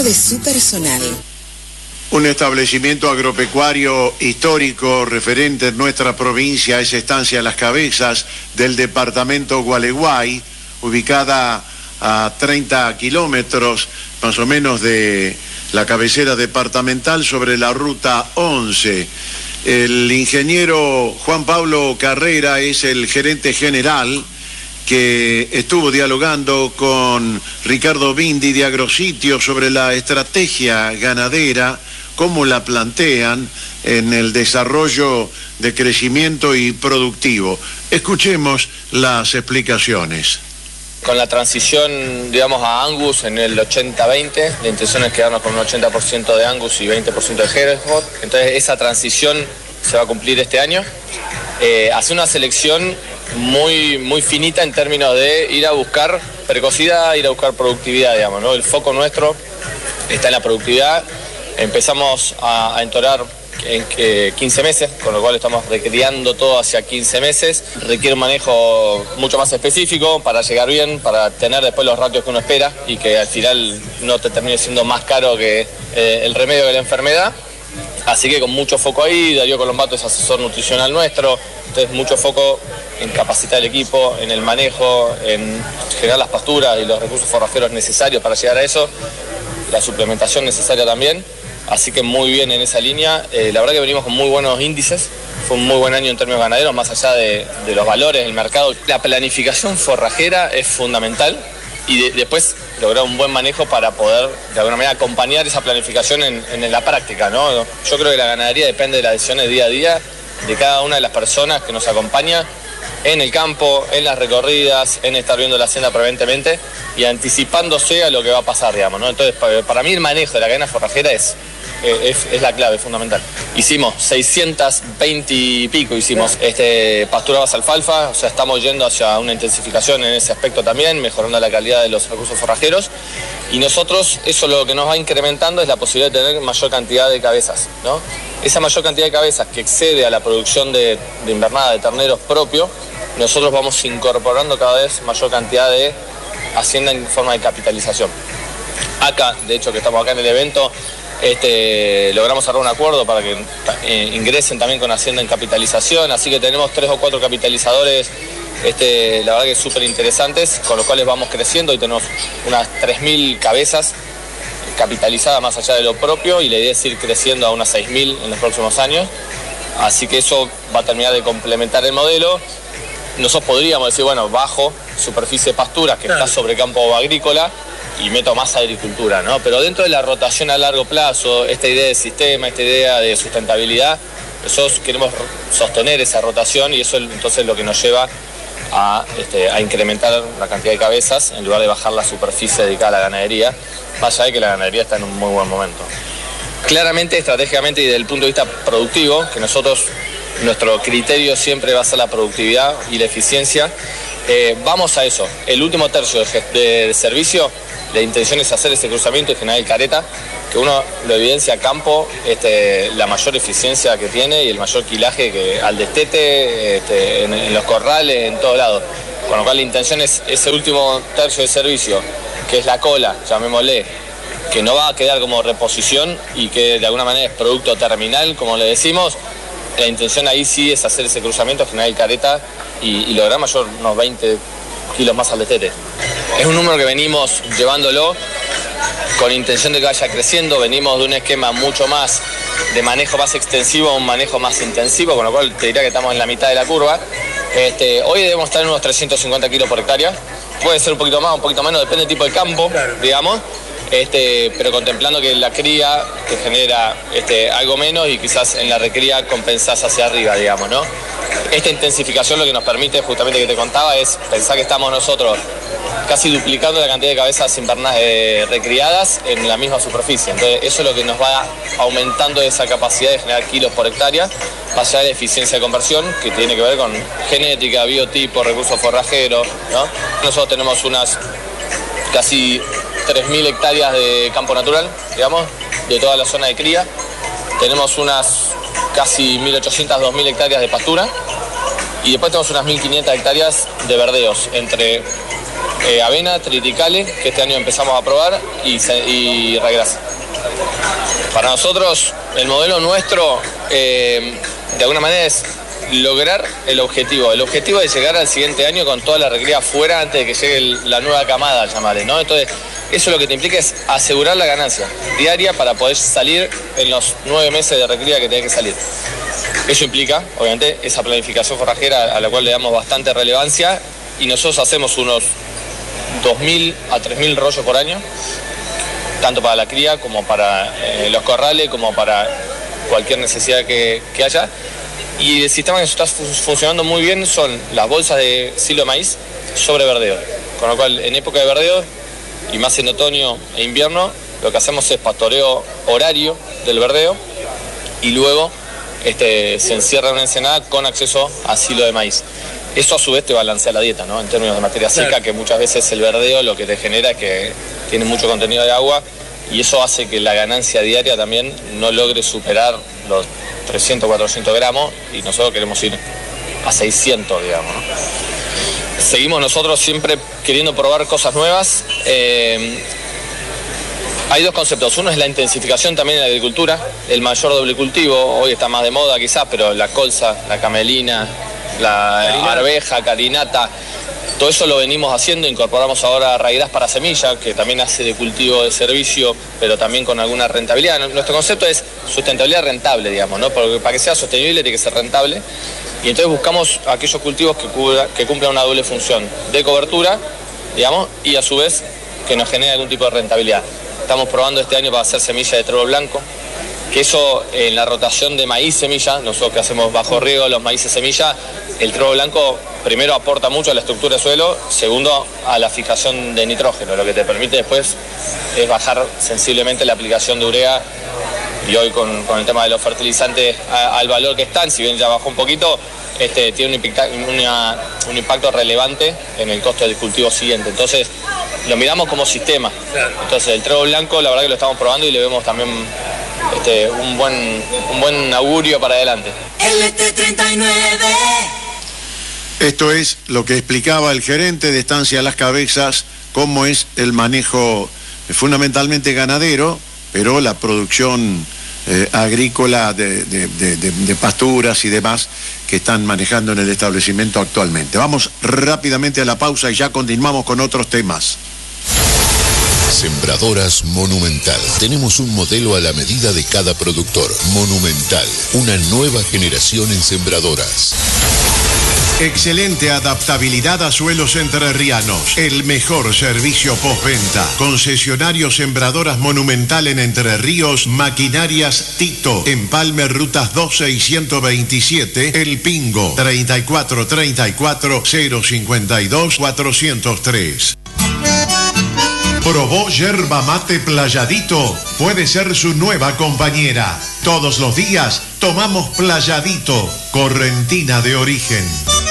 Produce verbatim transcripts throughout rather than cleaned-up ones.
de su personal. Un establecimiento agropecuario histórico referente en nuestra provincia es Estancia Las Cabezas del departamento Gualeguay, ubicada a treinta kilómetros más o menos de la cabecera departamental sobre la ruta once. El ingeniero Juan Pablo Carrera es el gerente general que estuvo dialogando con Ricardo Bindi de Agrositio sobre la estrategia ganadera, cómo la plantean en el desarrollo de crecimiento y productivo. Escuchemos las explicaciones. Con la transición, digamos, a Angus en el ochenta veinte, la intención es quedarnos con un ochenta por ciento de Angus y veinte por ciento de Hereford. Entonces esa transición se va a cumplir este año. Eh, hace una selección muy, muy finita en términos de ir a buscar precocidad, ir a buscar productividad, digamos, ¿no? El foco nuestro está en la productividad. Empezamos a, a entorar en eh, quince meses, con lo cual estamos recriando todo hacia quince meses. Requiere un manejo mucho más específico para llegar bien, para tener después los ratios que uno espera y que al final no te termine siendo más caro que eh, el remedio de la enfermedad. Así que con mucho foco ahí, Darío Colombato es asesor nutricional nuestro, entonces mucho foco en capacitar el equipo, en el manejo, en generar las pasturas y los recursos forrajeros necesarios para llegar a eso, la suplementación necesaria también. Así que muy bien en esa línea. Eh, la verdad que venimos con muy buenos índices. Fue un muy buen año en términos ganaderos, más allá de, de los valores del mercado. La planificación forrajera es fundamental y de, después lograr un buen manejo para poder, de alguna manera, acompañar esa planificación en, en la práctica, ¿no? Yo creo que la ganadería depende de las decisiones día a día de cada una de las personas que nos acompaña en el campo, en las recorridas, en estar viendo la hacienda preventivamente y anticipándose a lo que va a pasar, digamos, ¿no? Entonces, para mí el manejo de la cadena forrajera es, es, es la clave, fundamental. Hicimos seiscientos veinte y pico, hicimos este, pasturadas alfalfa, o sea, estamos yendo hacia una intensificación en ese aspecto también, mejorando la calidad de los recursos forrajeros. Y nosotros, eso lo que nos va incrementando es la posibilidad de tener mayor cantidad de cabezas, ¿no? Esa mayor cantidad de cabezas que excede a la producción de, de invernada de terneros propio, nosotros vamos incorporando cada vez mayor cantidad de hacienda en forma de capitalización. Acá, de hecho que estamos acá en el evento, este, logramos cerrar un acuerdo para que eh, ingresen también con hacienda en capitalización, así que tenemos tres o cuatro capitalizadores, este, la verdad que súper interesantes, con los cuales vamos creciendo y tenemos unas tres mil cabezas capitalizadas más allá de lo propio y la idea es ir creciendo a unas seis mil en los próximos años, así que eso va a terminar de complementar el modelo. Nosotros podríamos decir, bueno, bajo superficie de pasturas, que claro, está sobre campo agrícola, y meto más agricultura, ¿no? Pero dentro de la rotación a largo plazo, esta idea de sistema, esta idea de sustentabilidad, nosotros queremos sostener esa rotación y eso entonces es lo que nos lleva a, este, a incrementar la cantidad de cabezas en lugar de bajar la superficie dedicada a la ganadería, más allá de que la ganadería está en un muy buen momento. Claramente, estratégicamente y desde el punto de vista productivo, que nosotros, nuestro criterio siempre va a ser la productividad y la eficiencia, eh, vamos a eso. El último tercio de, de, de servicio, la intención es hacer ese cruzamiento y generar el careta, que uno lo evidencia a campo, este, la mayor eficiencia que tiene y el mayor quilaje que, al destete, este, en, en los corrales, en todos lados. Con lo cual la intención es ese último tercio de servicio, que es la cola, llamémosle, que no va a quedar como reposición y que de alguna manera es producto terminal, como le decimos. La intención ahí sí es hacer ese cruzamiento, generar el careta y, y lograr mayor unos veinte kilos más al destete. Es un número que venimos llevándolo con intención de que vaya creciendo, venimos de un esquema mucho más de manejo más extensivo a un manejo más intensivo, con lo cual te diría que estamos en la mitad de la curva. Este, hoy debemos estar en unos trescientos cincuenta kilos por hectárea, puede ser un poquito más, un poquito menos, depende del tipo de campo, digamos. Este, pero contemplando que la cría te genera este, algo menos y quizás en la recría compensás hacia arriba, digamos, ¿no? Esta intensificación lo que nos permite, justamente que te contaba, es pensar que estamos nosotros casi duplicando la cantidad de cabezas invernas eh, recriadas en la misma superficie. Entonces eso es lo que nos va aumentando esa capacidad de generar kilos por hectárea, más allá de la eficiencia de conversión, que tiene que ver con genética, biotipo, recursos forrajeros, ¿no? Nosotros tenemos unas casi tres mil hectáreas de campo natural, digamos, de toda la zona de cría. Tenemos unas casi mil ochocientas, dos mil hectáreas de pastura y después tenemos unas mil quinientas hectáreas de verdeos, entre eh, avena, triticale, que este año empezamos a probar, y, y raigrasa. Para nosotros, el modelo nuestro, eh, de alguna manera es lograr el objetivo. El objetivo es llegar al siguiente año con toda la recría afuera antes de que llegue el, la nueva camada, llamarle, ¿no? Entonces, eso lo que te implica es asegurar la ganancia diaria para poder salir en los nueve meses de recría que tenés que salir. Eso implica, obviamente, esa planificación forrajera a la cual le damos bastante relevancia, y nosotros hacemos unos dos mil a tres mil rollos por año, tanto para la cría como para eh, los corrales, como para cualquier necesidad que, que haya. Y el sistema que está funcionando muy bien son las bolsas de silo de maíz sobre verdeo. Con lo cual, en época de verdeo, y más en otoño e invierno, lo que hacemos es pastoreo horario del verdeo, y luego este, se encierra una ensenada con acceso a silo de maíz. Eso a su vez te balancea la dieta, ¿no? En términos de materia seca, claro, que muchas veces el verdeo lo que te genera es que tiene mucho contenido de agua, y eso hace que la ganancia diaria también no logre superar los trescientos, cuatrocientos gramos, y nosotros queremos ir a seiscientos, digamos, ¿no? Seguimos nosotros siempre queriendo probar cosas nuevas. Eh, hay dos conceptos. Uno es la intensificación también en la agricultura, el mayor doble cultivo. Hoy está más de moda quizás, pero la colza, la camelina, la carinata, arveja, carinata, todo eso lo venimos haciendo. Incorporamos ahora raigras para semilla, que también hace de cultivo de servicio, pero también con alguna rentabilidad. Nuestro concepto es sustentabilidad rentable, digamos, ¿no? Porque para que sea sostenible tiene que ser rentable. Y entonces buscamos aquellos cultivos que, cubra, que cumplan una doble función de cobertura, digamos, y a su vez que nos genere algún tipo de rentabilidad. Estamos probando este año para hacer semilla de trébol blanco, que eso en la rotación de maíz semilla, nosotros que hacemos bajo riego los maíces semilla, el trébol blanco primero aporta mucho a la estructura del suelo, segundo a la fijación de nitrógeno, lo que te permite después es bajar sensiblemente la aplicación de urea. Y hoy con, con el tema de los fertilizantes a, al valor que están, si bien ya bajó un poquito, este, tiene un, impacta, una, un impacto relevante en el costo del cultivo siguiente. Entonces lo miramos como sistema. Entonces el trébol blanco la verdad que lo estamos probando y le vemos también este, un, buen, un buen augurio para adelante. L T treinta y nueve. Esto es lo que explicaba el gerente de Estancia Las Cabezas, cómo es el manejo fundamentalmente ganadero, pero la producción eh, agrícola de, de, de, de, de pasturas y demás que están manejando en el establecimiento actualmente. Vamos rápidamente a la pausa y ya continuamos con otros temas. Sembradoras Monumental. Tenemos un modelo a la medida de cada productor. Monumental, una nueva generación en sembradoras. Excelente adaptabilidad a suelos entrerrianos. El mejor servicio postventa. Concesionario Sembradoras Monumental en Entre Ríos. Maquinarias Tito. Empalme Rutas doce y ciento veintisiete. El Pingo. treinta y cuatro treinta y cuatro cero cincuenta y dos cuatrocientos tres. ¿Probó yerba mate Playadito? Puede ser su nueva compañera. Todos los días tomamos Playadito, correntina de origen.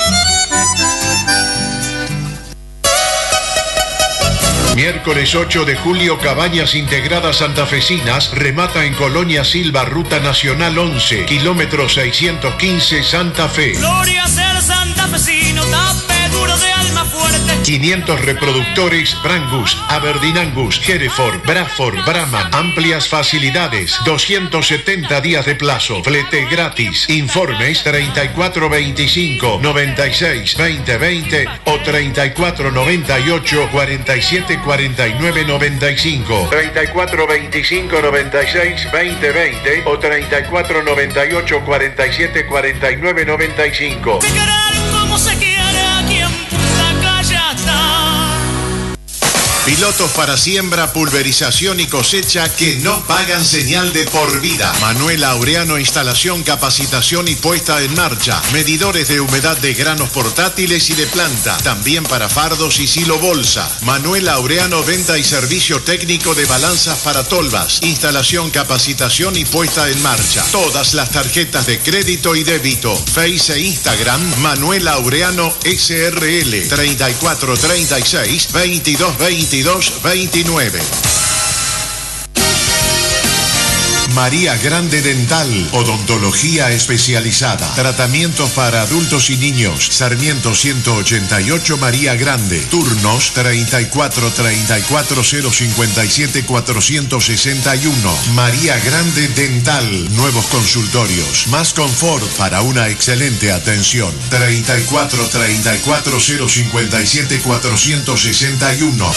Miércoles ocho de julio, Cabañas Integradas Santafesinas remata en Colonia Silva, Ruta Nacional once, kilómetro seiscientos quince, Santa Fe. Gloria ser santafesino, tape duro de alma fuerte. quinientos reproductores Brangus, Aberdeen Angus, Hereford, Bradford, Brahman. Amplias facilidades, doscientos setenta días de plazo, flete gratis. Informes treinta y cuatro veinticinco, noventa y seis, veinte veinte o treinta y cuatro noventa y ocho, cuarenta y siete cuarenta y nueve noventa y cinco. treinta y cuatro veinticinco, noventa y seis, veinte veinte o treinta y cuatro noventa y ocho, cuarenta y siete cuarenta y nueve noventa y cinco. Se querer como se quiere aquí en Punta Callata. Pilotos para siembra, pulverización y cosecha que no pagan señal de por vida. Manuel Aureano, instalación, capacitación y puesta en marcha. Medidores de humedad de granos portátiles y de planta. También para fardos y silo bolsa. Manuel Aureano, venta y servicio técnico de balanzas para tolvas. Instalación, capacitación y puesta en marcha. Todas las tarjetas de crédito y débito. Face e Instagram, Manuel Aureano S R L. treinta y cuatro treinta y seis, veintidós veintidós veintinueve. María Grande Dental, odontología especializada, tratamientos para adultos y niños. Sarmiento ciento ochenta y ocho María Grande. Turnos treinta y cuatro treinta y cuatro cero cincuenta y siete cuatrocientos sesenta y uno. María Grande Dental. Nuevos consultorios. Más confort para una excelente atención. treinta y cuatro treinta y cuatro cero cincuenta y siete cuatrocientos sesenta y uno.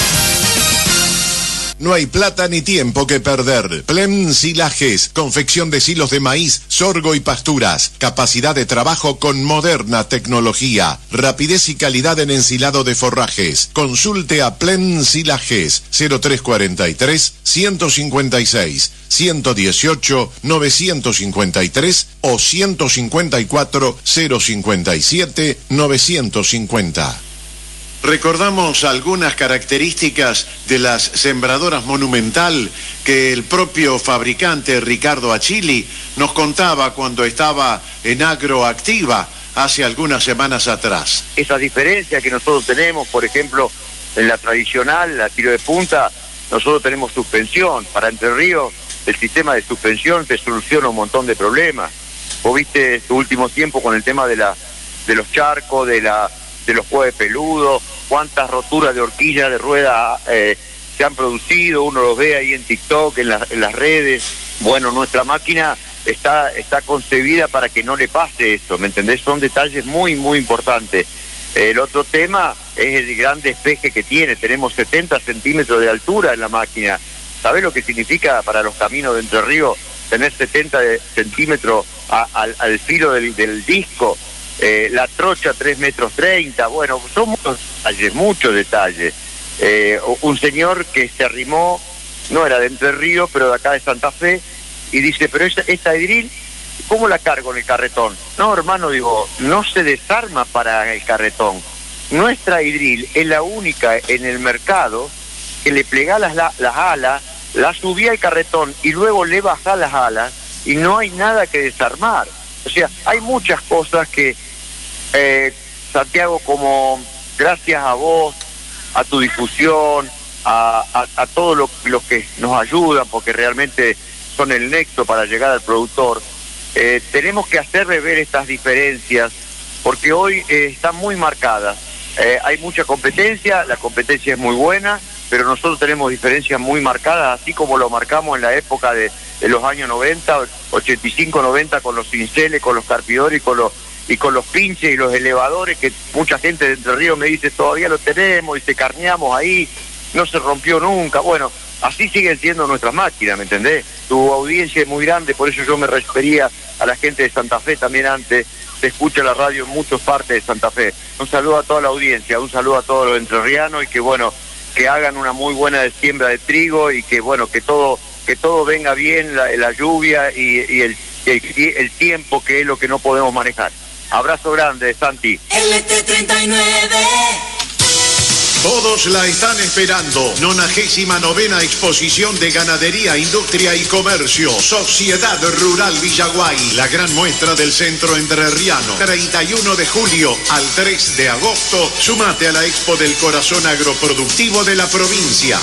No hay plata ni tiempo que perder. Plem Silajes, confección de silos de maíz, sorgo y pasturas. Capacidad de trabajo con moderna tecnología. Rapidez y calidad en ensilado de forrajes. Consulte a Plem Silajes, cero tres cuarenta y tres, ciento cincuenta y seis, ciento dieciocho, novecientos cincuenta y tres o ciento cincuenta y cuatro, cero cincuenta y siete, novecientos cincuenta. Recordamos algunas características de las sembradoras Monumental que el propio fabricante Ricardo Achilli nos contaba cuando estaba en Agroactiva hace algunas semanas atrás. Esa diferencia que nosotros tenemos, por ejemplo, en la tradicional, la tiro de punta, nosotros tenemos suspensión. Para Entre Ríos, el sistema de suspensión te soluciona un montón de problemas. Vos viste tu último tiempo con el tema de la de los charcos, de la de los jueves peludos, cuántas roturas de horquilla de rueda eh, se han producido, uno los ve ahí en TikTok, en, la, en las redes. Bueno, nuestra máquina está, está concebida para que no le pase eso, ¿me entendés? Son detalles muy, muy importantes. El otro tema es el gran despeje que tiene, tenemos setenta centímetros de altura en la máquina. ¿Sabés lo que significa para los caminos de Entre Ríos tener setenta centímetros a, al, al filo del, del disco? Eh, la trocha tres metros treinta, bueno, son muchos detalles, muchos detalles. Eh, un señor que se arrimó, no era de Entre Ríos, pero de acá de Santa Fe, y dice, pero esta, esta Edril, ¿cómo la cargo en el carretón? No, hermano, digo, no se desarma para el carretón. Nuestra Edril es la única en el mercado que le plega las, las alas, la subía al carretón y luego le baja las alas y no hay nada que desarmar. O sea, hay muchas cosas que, eh, Santiago, como gracias a vos, a tu difusión, a, a, a todos los lo que nos ayudan, porque realmente son el nexo para llegar al productor, eh, tenemos que hacerle ver estas diferencias, porque hoy eh, están muy marcadas. Eh, hay mucha competencia, la competencia es muy buena, pero nosotros tenemos diferencias muy marcadas, así como lo marcamos en la época de, de los años noventa, ochenta y cinco, noventa, con los cinceles, con los carpidores y con los, y con los pinches y los elevadores, que mucha gente de Entre Ríos me dice, todavía lo tenemos y se carneamos ahí, no se rompió nunca. Bueno, así siguen siendo nuestras máquinas, ¿me entendés? Tu audiencia es muy grande, por eso yo me refería a la gente de Santa Fe también antes. Se escucha la radio en muchas partes de Santa Fe. Un saludo a toda la audiencia, un saludo a todos los entrerrianos y que bueno, que hagan una muy buena siembra de trigo y que bueno, que todo que todo venga bien, la, la lluvia y, y el, el, el tiempo, que es lo que no podemos manejar. Abrazo grande, Santi. L T treinta y nueve. Todos la están esperando. nonagésima novena Exposición de Ganadería, Industria y Comercio. Sociedad Rural Villaguay. La gran muestra del centro entrerriano. treinta y uno de julio al tres de agosto. Sumate a la Expo del Corazón Agroproductivo de la provincia.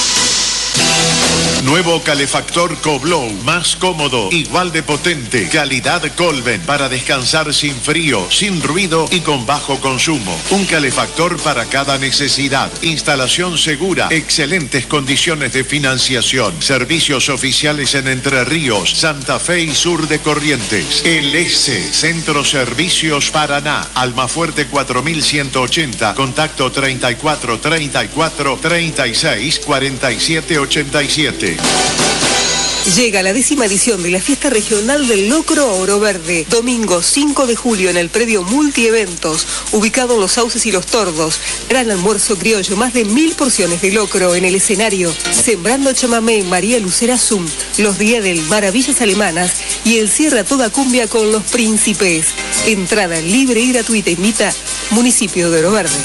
Nuevo calefactor Coblow, más cómodo, igual de potente, calidad Colven, para descansar sin frío, sin ruido y con bajo consumo. Un calefactor para cada necesidad, instalación segura, excelentes condiciones de financiación, servicios oficiales en Entre Ríos, Santa Fe y sur de Corrientes. El S, Centro Servicios Paraná, Almafuerte cuatro mil ciento ochenta, contacto treinta y cuatro treinta y cuatro treinta y seis cuarenta y siete ochenta y siete. Llega la décima edición de la Fiesta Regional del Locro Oro Verde. Domingo cinco de julio en el predio Multieventos, ubicado en Los Sauces y Los Tordos. Gran almuerzo criollo, más de mil porciones de locro en el escenario. Sembrando chamamé en María Lucera Zoom. Los días del Maravillas Alemanas y el cierre a toda cumbia con Los Príncipes. Entrada libre y gratuita. Invita Municipio de Oro Verde.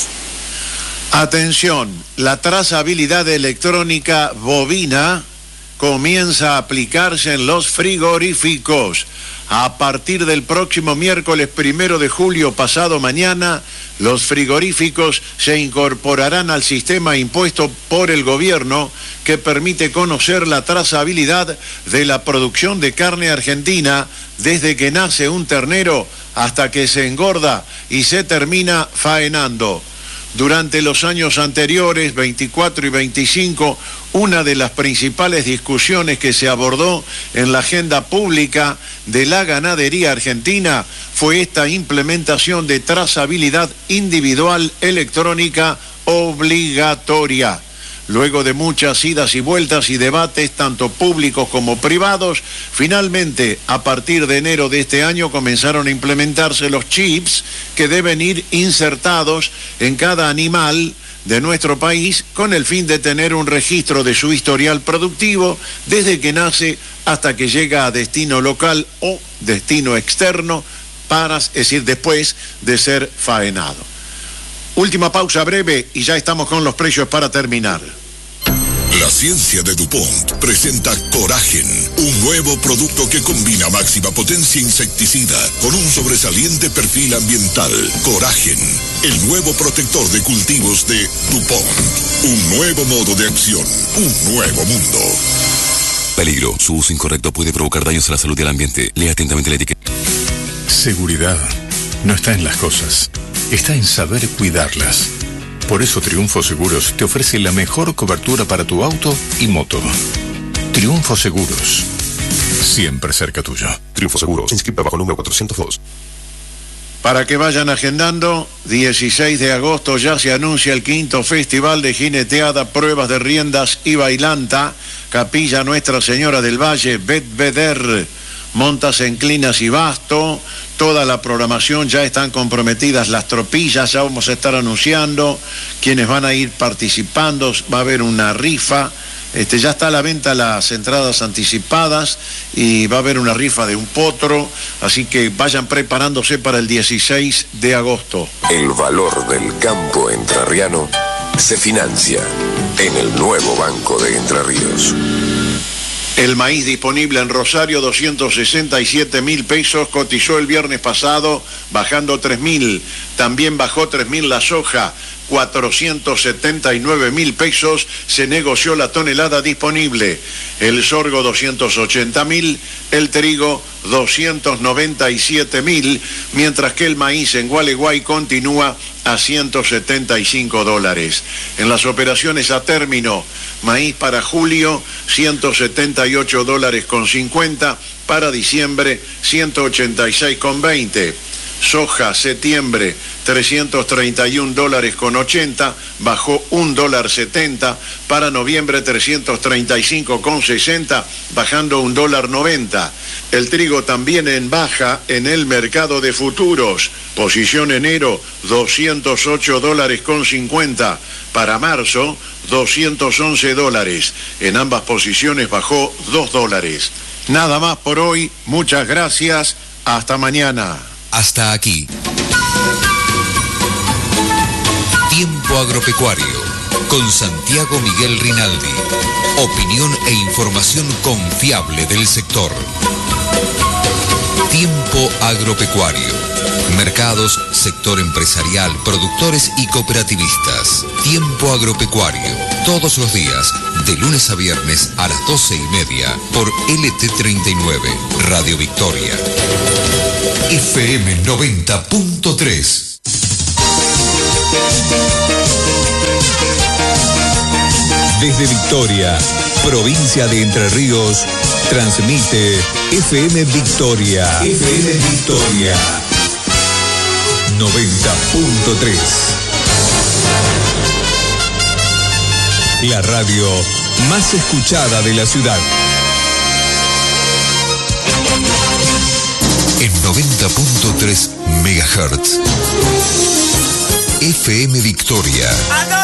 Atención, la trazabilidad electrónica bovina comienza a aplicarse en los frigoríficos. A partir del próximo miércoles primero de julio, pasado mañana, los frigoríficos se incorporarán al sistema impuesto por el gobierno que permite conocer la trazabilidad de la producción de carne argentina desde que nace un ternero hasta que se engorda y se termina faenando. Durante los años anteriores, veinticuatro y veinticinco, una de las principales discusiones que se abordó en la agenda pública de la ganadería argentina fue esta implementación de trazabilidad individual electrónica obligatoria. Luego de muchas idas y vueltas y debates, tanto públicos como privados, finalmente, a partir de enero de este año, comenzaron a implementarse los chips que deben ir insertados en cada animal de nuestro país con el fin de tener un registro de su historial productivo desde que nace hasta que llega a destino local o destino externo, para, es decir, después de ser faenado. Última pausa breve y ya estamos con los precios para terminar. La ciencia de DuPont presenta Coragen, un nuevo producto que combina máxima potencia insecticida con un sobresaliente perfil ambiental. Coragen, el nuevo protector de cultivos de DuPont. Un nuevo modo de acción, un nuevo mundo. Peligro, su uso incorrecto puede provocar daños a la salud y al ambiente. Lea atentamente la etiqueta. Seguridad no está en las cosas, está en saber cuidarlas. Por eso Triunfo Seguros te ofrece la mejor cobertura para tu auto y moto. Triunfo Seguros, siempre cerca tuyo. Triunfo Seguros, inscrita bajo número cuatrocientos dos. Para que vayan agendando, dieciséis de agosto ya se anuncia el quinto Festival de Jineteada, Pruebas de Riendas y Bailanta, Capilla Nuestra Señora del Valle, Bedveder, Montas, Enclinas y Basto. Toda la programación, ya están comprometidas las tropillas, ya vamos a estar anunciando quienes van a ir participando, va a haber una rifa, este, ya está a la venta las entradas anticipadas y va a haber una rifa de un potro, así que vayan preparándose para el dieciséis de agosto. El valor del campo entrerriano se financia en el nuevo Banco de Entre Ríos. El maíz disponible en Rosario, doscientos sesenta y siete mil pesos, cotizó el viernes pasado, bajando tres mil. También bajó tres mil la soja, cuatrocientos setenta y nueve mil pesos, se negoció la tonelada disponible. El sorgo, doscientos ochenta mil, el trigo, doscientos noventa y siete mil, mientras que el maíz en Gualeguay continúa a ciento setenta y cinco dólares. En las operaciones a término, maíz para julio, ciento setenta y ocho dólares con cincuenta, para diciembre, ciento ochenta y seis con veinte. Soja, septiembre, trescientos treinta y un dólares con ochenta, bajó un dólar setenta, para noviembre trescientos treinta y cinco con sesenta, bajando un dólar noventa. El trigo también en baja en el mercado de futuros, posición enero, doscientos ocho dólares con cincuenta, para marzo, doscientos once dólares, en ambas posiciones bajó dos dólares. Nada más por hoy, muchas gracias, hasta mañana. Hasta aquí. Tiempo Agropecuario, con Santiago Miguel Rinaldi. Opinión e información confiable del sector. Tiempo Agropecuario. Mercados, sector empresarial, productores y cooperativistas. Tiempo Agropecuario. Todos los días, de lunes a viernes a las doce y media, por L T treinta y nueve, Radio Victoria. F M noventa punto tres. Desde Victoria, provincia de Entre Ríos, transmite F M Victoria. F M Victoria noventa punto tres. La radio más escuchada de la ciudad. En noventa punto tres megahertz. F M Victoria.